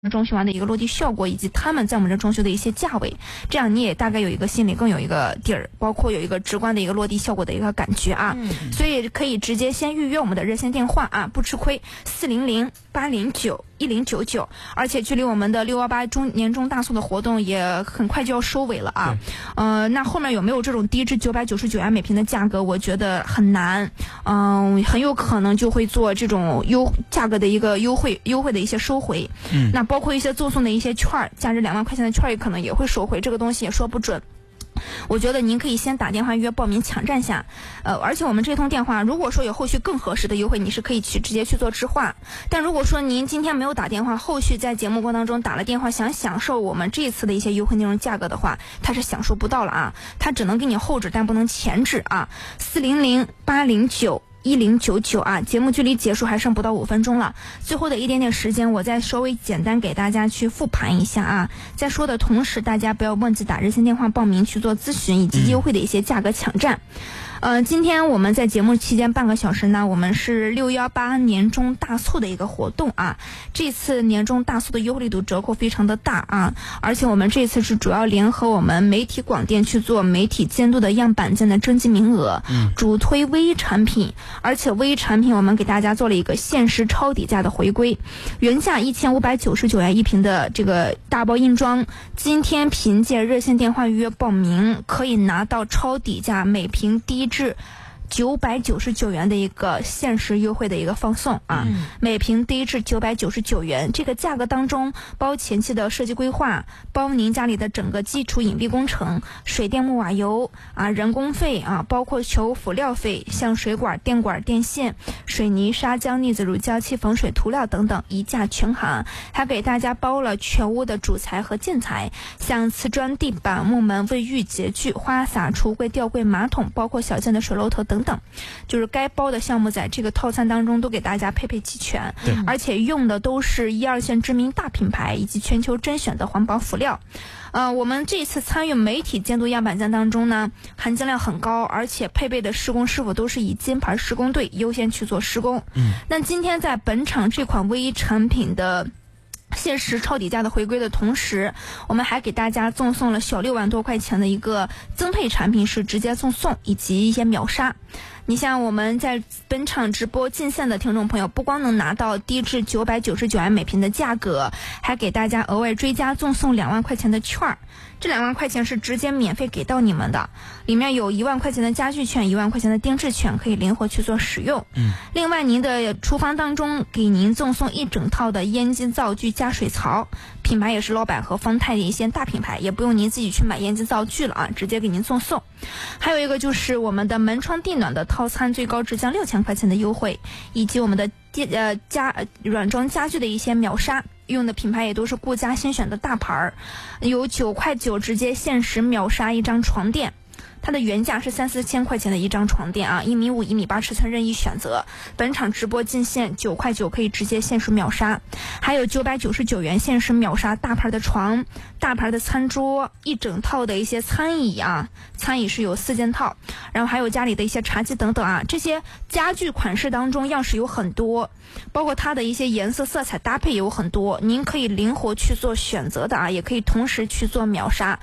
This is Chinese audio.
装修完的一个落地效果，以及他们在我们这装修的一些价位，这样你也大概有一个心里更有一个底儿，包括有一个直观的一个落地效果的一个感觉啊。所以可以直接先预约我们的热线电话啊，不吃亏，400-809-1099，而且距离我们的618年终大促的活动也很快就要收尾了啊。那后面有没有这种低至999元每平的价格，我觉得很难，很有可能就会做这种价格的一个优惠的一些收回。那包括一些赠送的一些券，价值2万块钱的券也可能也会收回，这个东西也说不准。我觉得您可以先打电话约报名抢占下，而且我们这通电话如果说有后续更合适的优惠，你是可以直接去做置换。但如果说您今天没有打电话，后续在节目过程当中打了电话想享受我们这次的一些优惠内容价格的话，它是享受不到了啊，它只能给你后置，但不能前置啊。400-809-1099啊，节目距离结束还剩不到5分钟了，最后的一点点时间，我再稍微简单给大家去复盘一下啊。在说的同时，大家不要忘记打热线电话报名去做咨询以及优惠的一些价格抢占。今天我们在节目期间半个小时呢，我们是618年终大促的一个活动啊。这次年终大促的优惠力度折扣非常的大啊，而且我们这次是主要联合我们媒体广电去做媒体监督的样板间的征集名额，主推微产品，而且微产品我们给大家做了一个限时超底价的回归，原价1599元一瓶的这个大包硬装，今天凭借热线电话预约报名可以拿到超底价每瓶低至999元的一个限时优惠的一个放送啊，每瓶低至999元，这个价格当中包前期的设计规划，包您家里的整个基础隐蔽工程，水电木瓦油啊，人工费啊，包括求辅料费，像水管、电管、电线、水泥、砂浆、腻子乳、胶漆、防水涂料等等一价全含，还给大家包了全屋的主材和建材，像瓷砖地板、木门、卫浴洁具、花洒、橱柜、吊柜、马桶，包括小件的水龙头等等，就是该包的项目在这个套餐当中都给大家配齐全，而且用的都是1、2线知名大品牌以及全球甄选的环保辅料。我们这次参与媒体监督样板间当中呢，含金量很高，而且配备的施工师傅都是以金牌施工队优先去做施工。那今天在本场这款微产品的限时超底价的回归的同时，我们还给大家赠送了小6万多块钱的一个增配产品，是直接赠送以及一些秒杀。你像我们在本场直播进线的听众朋友，不光能拿到低至999元每瓶的价格，还给大家额外追加赠送2万块钱的券儿。这2万块钱是直接免费给到你们的，里面有1万块钱的家具券、1万块钱的定制券，可以灵活去做使用。另外您的厨房当中给您赠送一整套的烟机灶具加水槽，品牌也是老百合、方太的一些大品牌，也不用您自己去买烟机灶具了啊，直接给您送。还有一个就是我们的门窗地暖的套餐，最高直降6000块钱的优惠，以及我们的软装家具的一些秒杀，用的品牌也都是顾家新选的大牌儿，有9块9直接限时秒杀一张床垫。它的原价是3、4千块钱的一张床垫啊，1.5米、1.8米尺寸任意选择。本场直播进线9块9可以直接限时秒杀，还有999元限时秒杀大牌的床、大牌的餐桌，一整套的一些餐椅啊，餐椅是有4件套，然后还有家里的一些茶几等等啊，这些家具款式当中样式有很多，包括它的一些颜色色彩搭配也有很多，您可以灵活去做选择的啊，也可以同时去做秒杀。